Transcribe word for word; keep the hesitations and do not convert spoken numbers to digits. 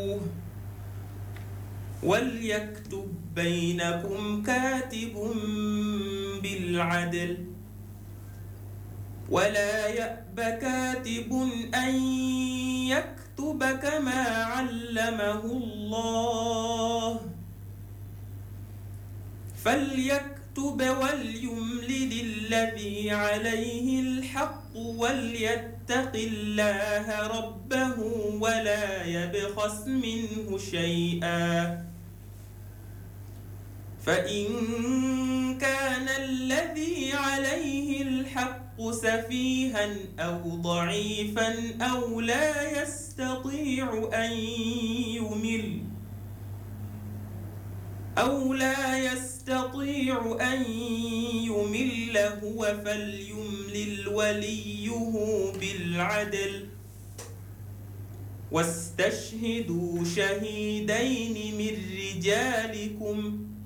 وليكتب بينكم كاتب بالعدل ولا يأب كاتب أن يكتب كما علمه الله فليكتب وليملل الذي عليه الحق وليتق الله ربه ولا يبخس منه شيئا فإن كان الذي عليه الحق سفيها أو ضعيفا أو لا يستطيع أن يمل أو لا يستطيع أن يمل هو فليملل وليه بالعدل واستشهدوا شهيدين من رجالكم